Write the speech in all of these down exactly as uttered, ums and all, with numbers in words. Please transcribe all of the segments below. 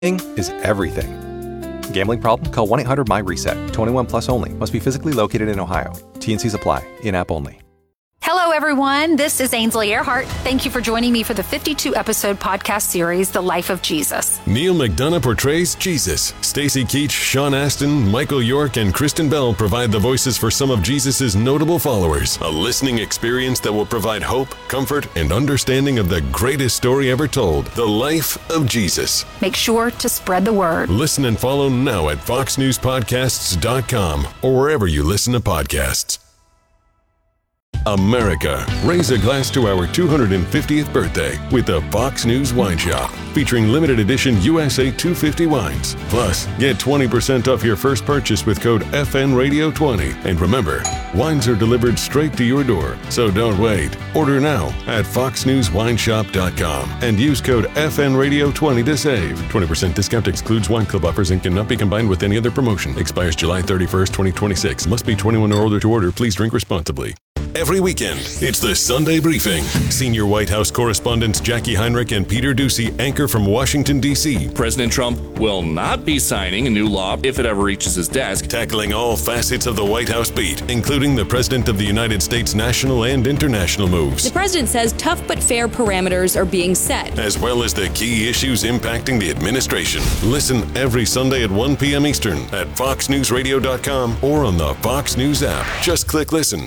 Is everything. Gambling problem? Call one eight hundred M Y reset. twenty-one plus only. Must be physically located in Ohio. T and C's apply. In-app only. Hello, everyone. This is Ainsley Earhart. Thank you for joining me for the fifty-two episode podcast series, The Life of Jesus. Neil McDonough portrays Jesus. Stacy Keach, Sean Astin, Michael York, and Kristen Bell provide the voices for some of Jesus' notable followers. A listening experience that will provide hope, comfort, and understanding of the greatest story ever told, The Life of Jesus. Make sure to spread the word. Listen and follow now at fox news podcasts dot com or wherever you listen to podcasts. America, raise a glass to our two hundred fiftieth birthday with the Fox News Wine Shop, featuring limited edition U S A two fifty wines. Plus, get twenty percent off your first purchase with code F N Radio twenty. And remember, wines are delivered straight to your door, so don't wait. Order now at fox news wine shop dot com and use code F N Radio twenty to save. twenty percent discount excludes wine club offers and cannot be combined with any other promotion. Expires July thirty-first, twenty twenty-six. Must be twenty-one or older to order. Please drink responsibly. Every weekend, it's the Sunday Briefing. Senior White House correspondents Jackie Heinrich and Peter Doocy anchor from Washington, D C President Trump will not be signing a new law if it ever reaches his desk. Tackling all facets of the White House beat, including the President of the United States' national and international moves. The president says tough but fair parameters are being set, as well as the key issues impacting the administration. Listen every Sunday at one p.m. Eastern at fox news radio dot com or on the Fox News app. Just click listen.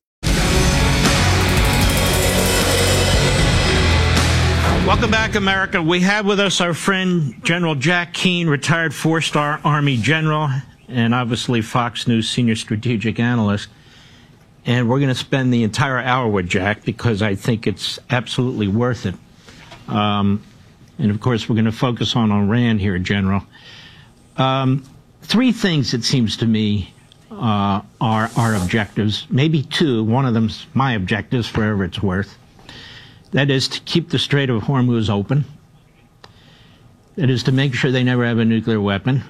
Welcome back, America. We have with us our friend General Jack Keane, retired four-star Army general, and obviously Fox News senior strategic analyst. And we're going to spend the entire hour with Jack because I think it's absolutely worth it. Um, and, of course, we're going to focus on Iran here, General. Um, three things, it seems to me, uh, are our objectives. Maybe two. One of them's my objectives, for whatever it's worth. That is to keep the Strait of Hormuz open. That is to make sure they never have a nuclear weapon.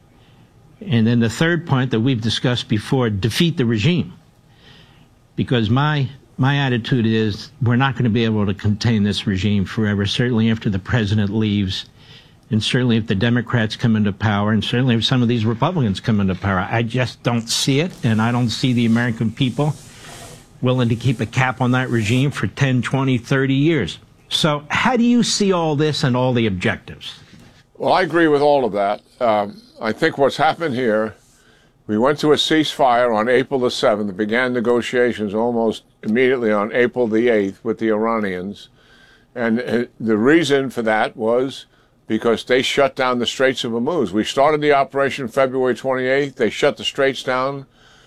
And then the third point that we've discussed before, defeat the regime. Because my my attitude is we're not going to be able to contain this regime forever, certainly after the president leaves, and certainly if the Democrats come into power, and certainly if some of these Republicans come into power. I just don't see it, and I don't see the American people willing to keep a cap on that regime for ten, twenty, thirty years. So how do you see all this and all the objectives? Well, I agree with all of that. Um, I think what's happened here, we went to a ceasefire on April the seventh, began negotiations almost immediately on April the eighth with the Iranians. And uh, the reason for that was because they shut down the Straits of Hormuz. We started the operation February twenty-eighth. They shut the Straits down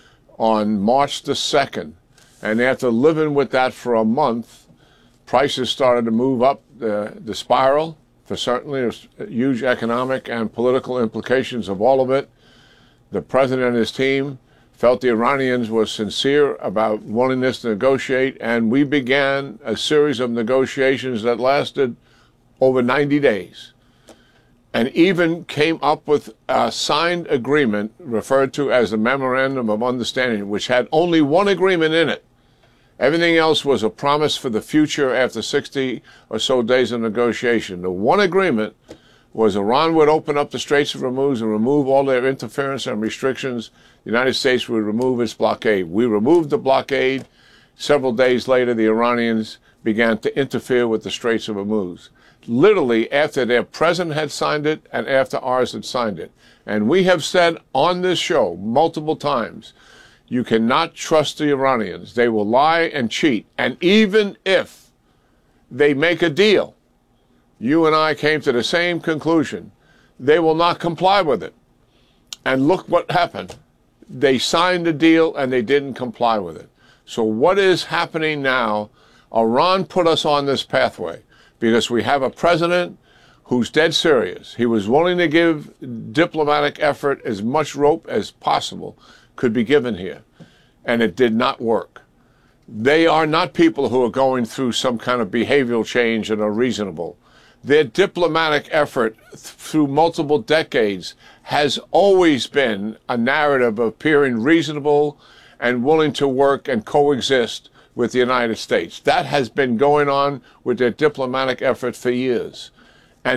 on March the second. And after living with that for a month, prices started to move up the, the spiral. For certainly there's huge economic and political implications of all of it. The president and his team felt the Iranians were sincere about willingness to negotiate, and we began a series of negotiations that lasted over ninety days. And even came up with a signed agreement referred to as the Memorandum of Understanding, which had only one agreement in it. Everything else was a promise for the future after sixty or so days of negotiation. The one agreement was Iran would open up the Straits of Hormuz and remove all their interference and restrictions. The United States would remove its blockade. We removed the blockade. Several days later, the Iranians began to interfere with the Straits of Hormuz. Literally after their president had signed it and after ours had signed it. And we have said on this show multiple times, you cannot trust the Iranians. They will lie and cheat. And even if they make a deal, you and I came to the same conclusion, they will not comply with it. And look what happened. They signed the deal and they didn't comply with it. So what is happening now? Iran put us on this pathway because we have a president who's dead serious. He was willing to give diplomatic effort, as much rope as possible could be given here, and it did not work. They are not people who are going through some kind of behavioral change and are reasonable. Their diplomatic effort th- through multiple decades has always been a narrative of appearing reasonable and willing to work and coexist with the United States. That has been going on with their diplomatic effort for years. And their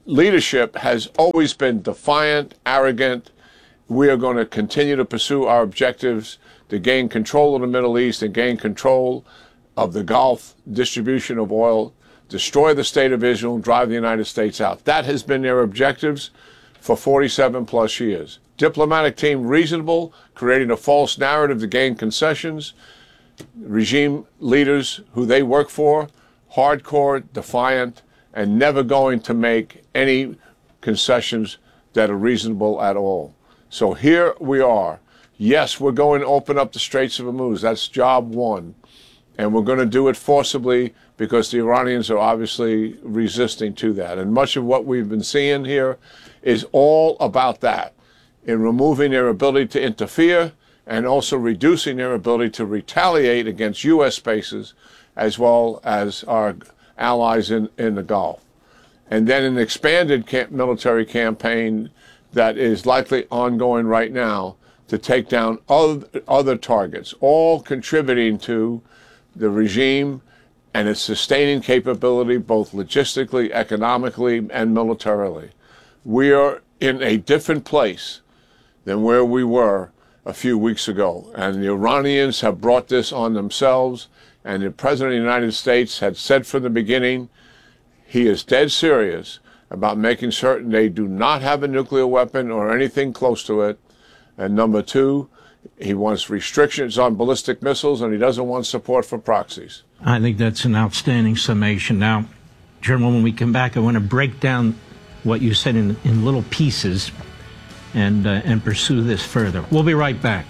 leadership has always been defiant, arrogant. We are going to continue to pursue our objectives to gain control of the Middle East and gain control of the Gulf distribution of oil, destroy the state of Israel, and drive the United States out. That has been their objectives for forty-seven plus years. Diplomatic team reasonable, creating a false narrative to gain concessions. Regime leaders who they work for, hardcore, defiant, and never going to make any concessions that are reasonable at all. So here we are. Yes, we're going to open up the Straits of Hormuz. That's job one. And we're going to do it forcibly because the Iranians are obviously resisting to that. And much of what we've been seeing here is all about that, in removing their ability to interfere and also reducing their ability to retaliate against U S bases as well as our allies in, in the Gulf. And then an expanded camp, military campaign that is likely ongoing right now to take down other, other targets, all contributing to the regime and its sustaining capability, both logistically, economically, and militarily. We are in a different place than where we were a few weeks ago. And the Iranians have brought this on themselves. And the President of the United States had said from the beginning, he is dead serious about making certain they do not have a nuclear weapon or anything close to it. And number two, he wants restrictions on ballistic missiles, and he doesn't want support for proxies. I think that's an outstanding summation. Now, General, when we come back, I want to break down what you said in, in little pieces and, uh, and pursue this further. We'll be right back.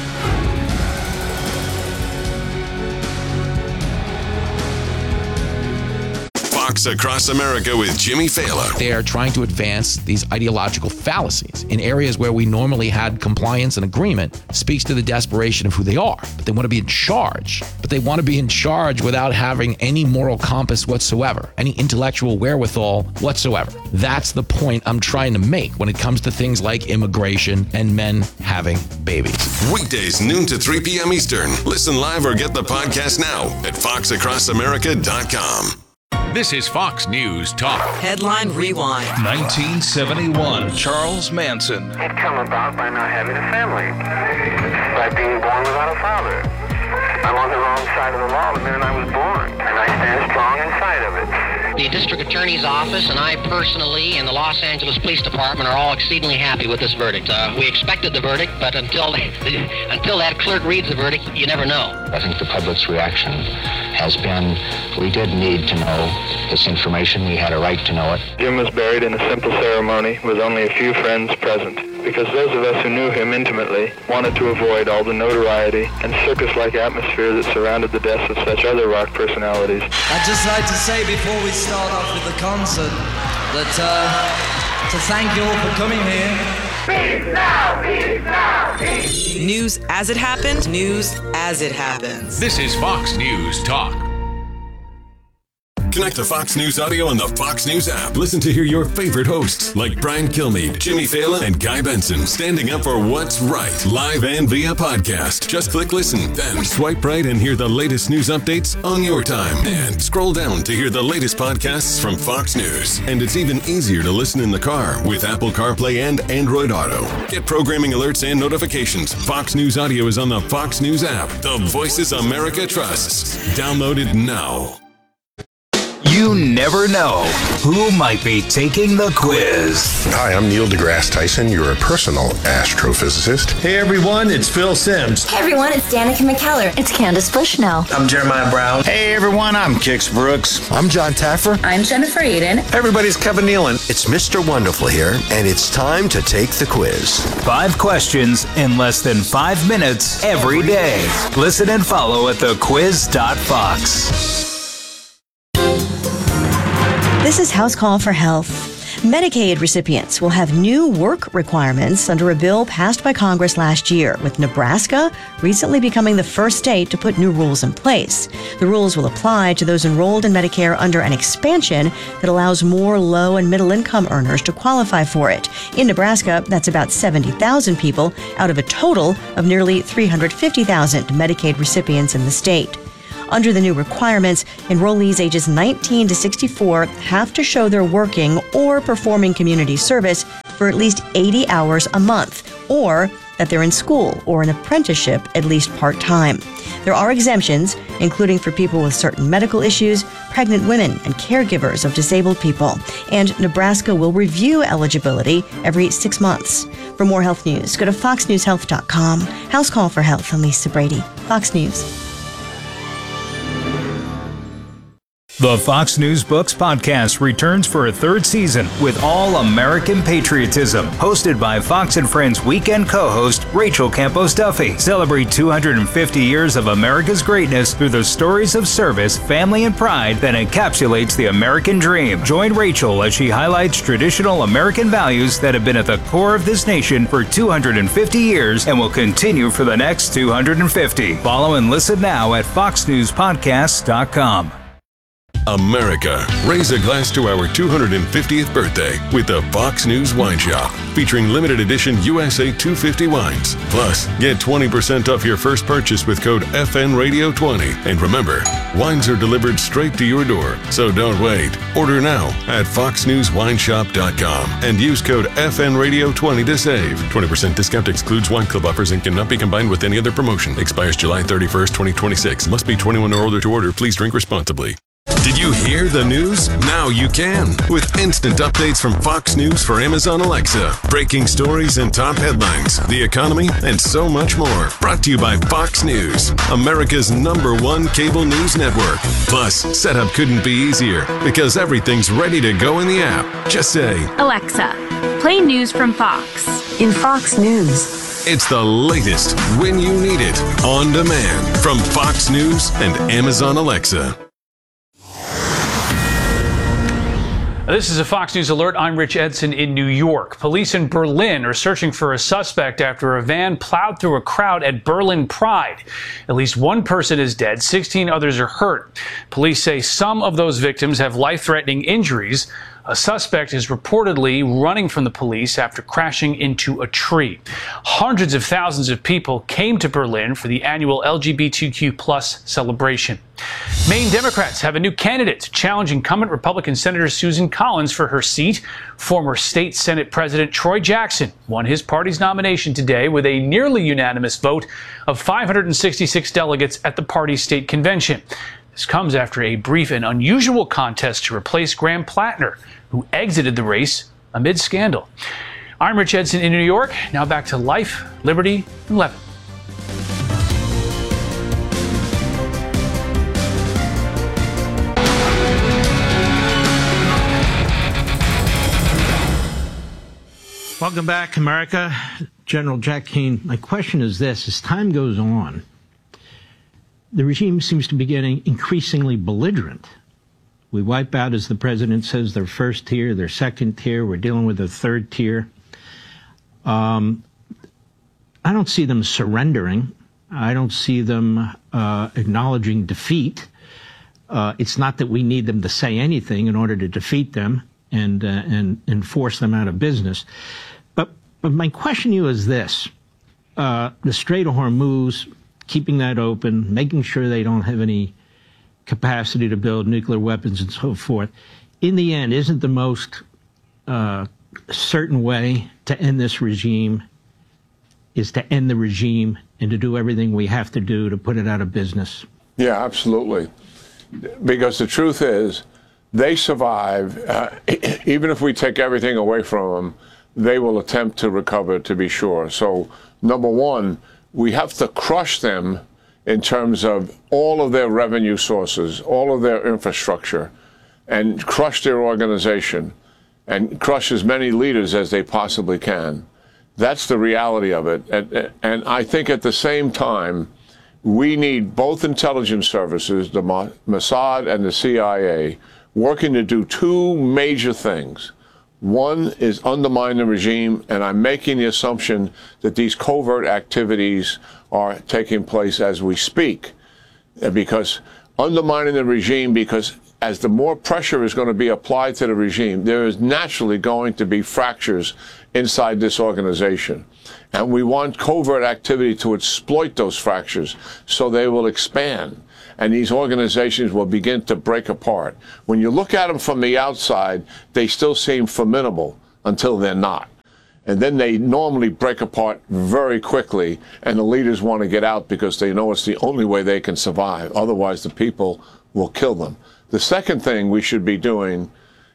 Fox Across America with Jimmy Fallon. They are trying to advance these ideological fallacies in areas where we normally had compliance and agreement. Speaks to the desperation of who they are. But they want to be in charge. But they want to be in charge without having any moral compass whatsoever, any intellectual wherewithal whatsoever. That's the point I'm trying to make when it comes to things like immigration and men having babies. Weekdays, noon to three p.m. Eastern. Listen live or get the podcast now at fox across america dot com. This is Fox News Talk. Headline Rewind. nineteen seventy-one. Charles Manson. He'd come about by not having a family, by being born without a father. I'm on the wrong side of the law the minute I was born, and I stand strong inside of it. The district attorney's office and I personally and the Los Angeles Police Department are all exceedingly happy with this verdict. Uh, we expected the verdict, but until until that clerk reads the verdict, you never know. I think the public's reaction has been, we did need to know this information. We had a right to know it. Jim was buried in a simple ceremony with only a few friends present, because those of us who knew him intimately wanted to avoid all the notoriety and circus-like atmosphere that surrounded the deaths of such other rock personalities. I'd just like to say before we start off with the concert that uh, to thank you all for coming here. Peace now, peace now, peace. News as it happened, news as it happens. This is Fox News Talk. Connect to Fox News Audio on the Fox News app. Listen to hear your favorite hosts like Brian Kilmeade, Jimmy Fallon, and Guy Benson standing up for what's right, live and via podcast. Just click listen, then swipe right and hear the latest news updates on your time. And scroll down to hear the latest podcasts from Fox News. And it's even easier to listen in the car with Apple CarPlay and Android Auto. Get programming alerts and notifications. Fox News Audio is on the Fox News app. The voices America trusts. Download it now. You never know who might be taking the quiz. Hi, I'm Neil deGrasse Tyson, your personal astrophysicist. Hey everyone, it's Phil Simms. Hey everyone, it's Danica McKellar. It's Candace Bushnell. I'm Jeremiah Brown. Hey everyone, I'm Kix Brooks. I'm John Taffer. I'm Jennifer Aiden. Everybody's Kevin Nealon. It's Mister Wonderful here, and it's time to take the quiz. Five questions in less than five minutes every day. Listen and follow at the quiz dot fox. This is House Call for Health. Medicaid recipients will have new work requirements under a bill passed by Congress last year, with Nebraska recently becoming the first state to put new rules in place. The rules will apply to those enrolled in Medicare under an expansion that allows more low and middle income earners to qualify for it. In Nebraska, that's about seventy thousand people out of a total of nearly three hundred fifty thousand Medicaid recipients in the state. Under the new requirements, enrollees ages nineteen to sixty-four have to show they're working or performing community service for at least eighty hours a month, or that they're in school or an apprenticeship at least part-time. There are exemptions, including for people with certain medical issues, pregnant women, and caregivers of disabled people. And Nebraska will review eligibility every six months. For more health news, go to fox news health dot com. House Call for Health, I'm Lisa Brady, Fox News. The Fox News Books podcast returns for a third season with All American Patriotism, hosted by Fox and Friends weekend co-host Rachel Campos Duffy. Celebrate two hundred fifty years of America's greatness through the stories of service, family, and pride that encapsulates the American dream. Join Rachel as she highlights traditional American values that have been at the core of this nation for two hundred fifty years and will continue for the next two hundred fifty. Follow and listen now at fox news podcast dot com. America, raise a glass to our two hundred fiftieth birthday with the Fox News Wine Shop, featuring limited edition U S A two fifty wines. Plus, get twenty percent off your first purchase with code F N Radio twenty. And remember, wines are delivered straight to your door, so don't wait. Order now at fox news wine shop dot com and use code F N Radio twenty to save. twenty percent discount excludes wine club offers and cannot be combined with any other promotion. Expires July thirty-first, twenty twenty-six. Must be twenty-one or older to order. Please drink responsibly. Did you hear the news? Now you can. With instant updates from Fox News for Amazon Alexa. Breaking stories and top headlines, the economy, and so much more. Brought to you by Fox News, America's number one cable news network. Plus, setup couldn't be easier because everything's ready to go in the app. Just say, Alexa, play news from Fox. In Fox News. It's the latest when you need it, on demand, from Fox News and Amazon Alexa. This is a Fox News alert. I'm Rich Edson in New York. Police in Berlin are searching for a suspect after a van plowed through a crowd at Berlin Pride. At least one person is dead, sixteen others are hurt. Police say some of those victims have life-threatening injuries. A suspect is reportedly running from the police after crashing into a tree. Hundreds of thousands of people came to Berlin for the annual L G B T Q plus celebration. Maine Democrats have a new candidate to challenge incumbent Republican Senator Susan Collins for her seat. Former state Senate President Troy Jackson won his party's nomination today with a nearly unanimous vote of five hundred sixty-six delegates at the party's state convention. This comes after a brief and unusual contest to replace Graham Plattner, who exited the race amid scandal. I'm Rich Edson in New York. Now back to life, liberty, and Lebanon. Welcome back, America. General Jack Keane, my question is this. As time goes on, the regime seems to be getting increasingly belligerent. We wipe out, as the president says, their first tier, their second tier. We're dealing with a third tier. Um, I don't see them surrendering. I don't see them uh, acknowledging defeat. Uh, it's not that we need them to say anything in order to defeat them and uh, and and force them out of business. But but my question to you is this: uh, the Strait of Hormuz, keeping that open, making sure they don't have any capacity to build nuclear weapons and so forth, in the end, isn't the most uh, certain way to end this regime is to end the regime and to do everything we have to do to put it out of business? Yeah, absolutely. Because the truth is, they survive. Uh, even if we take everything away from them, they will attempt to recover, to be sure. So, number one, we have to crush them in terms of all of their revenue sources, all of their infrastructure, and crush their organization, and crush as many leaders as they possibly can. That's the reality of it. And, and I think at the same time, we need both intelligence services, the Mossad and the C I A, working to do two major things. One is undermine the regime, and I'm making the assumption that these covert activities are taking place as we speak. Because undermining the regime, because as the more pressure is going to be applied to the regime, there is naturally going to be fractures inside this organization. And we want covert activity to exploit those fractures so they will expand. and these organizations will begin to break apart. When you look at them from the outside, they still seem formidable until they're not. And then they normally break apart very quickly, and the leaders want to get out because they know it's the only way they can survive. Otherwise, the people will kill them. The second thing we should be doing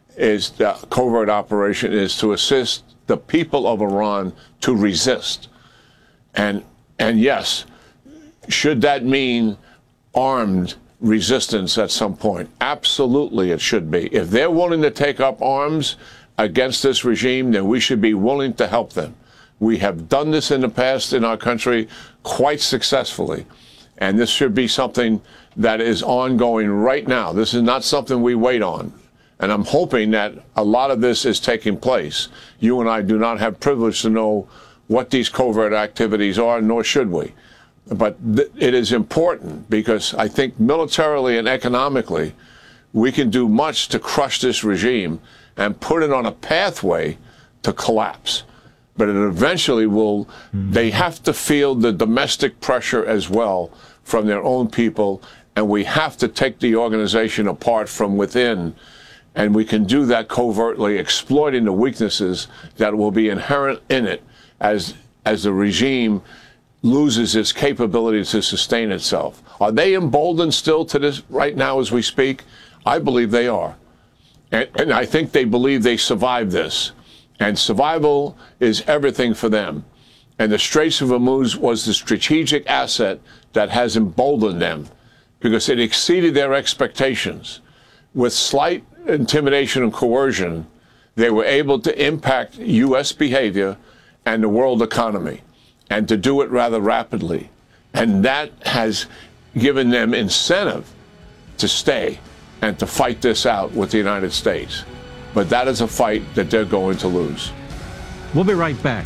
is the covert operation is to assist the people of Iran to resist. And, and yes, should that mean armed resistance at some point? Absolutely, it should be. If they're willing to take up arms against this regime, then we should be willing to help them. We have done this in the past in our country quite successfully, and this should be something that is ongoing right now. This is not something we wait on, and I'm hoping that a lot of this is taking place. You and I do not have privilege to know what these covert activities are, nor should we. But th- it is important because I think militarily and economically, we can do much to crush this regime and put it on a pathway to collapse. But it eventually will, mm-hmm. they have to feel the domestic pressure as well from their own people, and we have to take the organization apart from within. And we can do that covertly, exploiting the weaknesses that will be inherent in it as, as the regime loses its capability to sustain itself. Are they emboldened still to this right now as we speak? I believe they are. And, and I think they believe they survived this. And survival is everything for them. And the Straits of Hormuz was the strategic asset that has emboldened them because it exceeded their expectations. With slight intimidation and coercion, they were able to impact U S behavior and the world economy, and to do it rather rapidly. And that has given them incentive to stay and to fight this out with the United States. But that is a fight that they're going to lose. We'll be right back.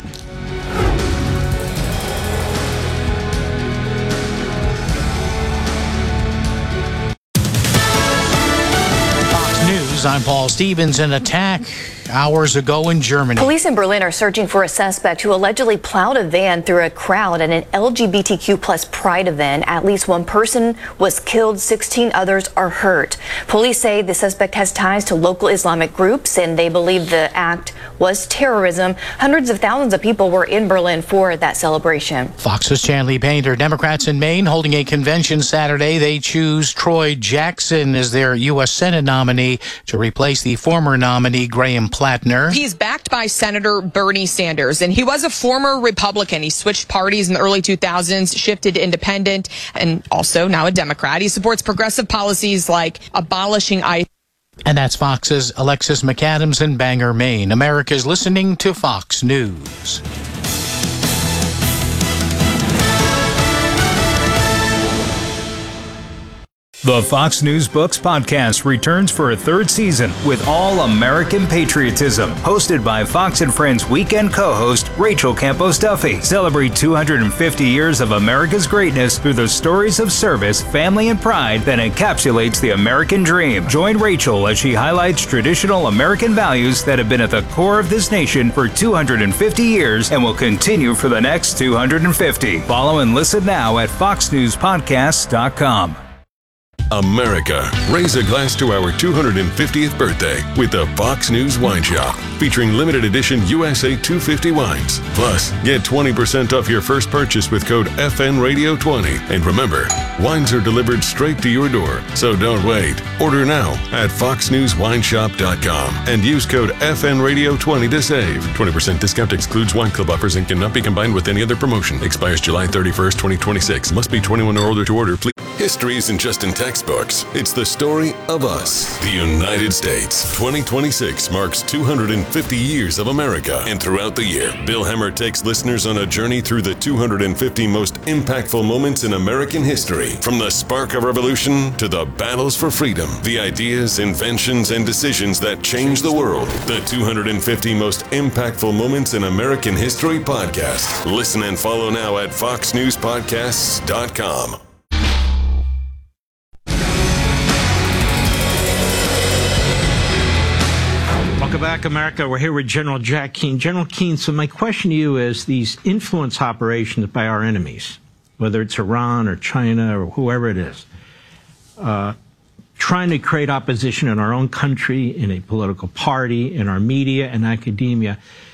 Fox News, I'm Paul Stevens. An attack hours ago in Germany. Police in Berlin are searching for a suspect who allegedly plowed a van through a crowd at an L G B T Q plus pride event. At least one person was killed, sixteen others are hurt. Police say the suspect has ties to local Islamic groups, and they believe the act was terrorism. Hundreds of thousands of people were in Berlin for that celebration. Fox's Chanley Painter. Democrats in Maine holding a convention Saturday. They choose Troy Jackson as their U S Senate nominee to replace the former nominee Graham Plattner. He's backed by Senator Bernie Sanders, and he was a former Republican. He switched parties in the early two thousands, shifted to independent, and also now a Democrat. He supports progressive policies like abolishing ICE. And that's Fox's Alexis McAdams in Bangor, Maine. America's listening to Fox News. The Fox News Books podcast returns for a third season with all American patriotism. Hosted by Fox and Friends weekend co-host Rachel Campos Duffy. Celebrate two hundred fifty years of America's greatness through the stories of service, family, and pride that encapsulates the American dream. Join Rachel as she highlights traditional American values that have been at the core of this nation for two hundred fifty years and will continue for the next two hundred fifty. Follow and listen now at fox news podcasts dot com. America, raise a glass to our two hundred fiftieth birthday with the Fox News Wine Shop, featuring limited edition U S A two fifty wines. Plus, get twenty percent off your first purchase with code F N Radio twenty. And remember, wines are delivered straight to your door, so don't wait. Order now at fox news wine shop dot com and use code F N Radio twenty to save. twenty percent discount excludes wine club offers and cannot be combined with any other promotion. Expires July thirty-first, twenty twenty-six. Must be twenty-one or older to order, please. History isn't just in textbooks. It's the story of us, the United States. twenty twenty-six marks two hundred fifty years of America. And throughout the year, Bill Hemmer takes listeners on a journey through the two hundred fifty most impactful moments in American history. From the spark of revolution to the battles for freedom, the ideas, inventions, and decisions that changed the world. The two hundred fifty most impactful moments in American history podcast. Listen and follow now at fox news podcasts dot com. Welcome back, America. We're here with General Jack Keane. General Keane, so my question to you is these influence operations by our enemies, whether it's Iran or China or whoever it is, uh, trying to create opposition in our own country, in a political party, in our media and academia.